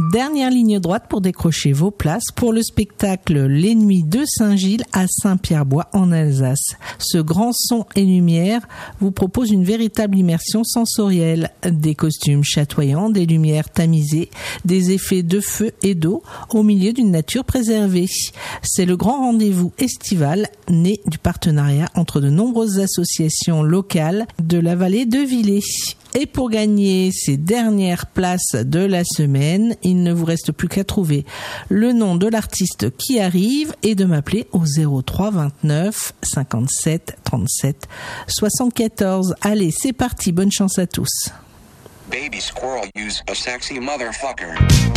Dernière ligne droite pour décrocher vos places pour le spectacle Les Nuits de Saint-Gilles à Saint-Pierre-Bois en Alsace. Ce grand son et lumière vous propose une véritable immersion sensorielle. Des costumes chatoyants, des lumières tamisées, des effets de feu et d'eau au milieu d'une nature préservée. C'est le grand rendez-vous estival né du partenariat entre de nombreuses associations locales de la vallée de Villers. Et pour gagner ces dernières places de la semaine, il ne vous reste plus qu'à trouver le nom de l'artiste qui arrive et de m'appeler au 03 29 57 37 74. Allez, c'est parti, bonne chance à tous. Baby squirrel use a sexy motherfucker.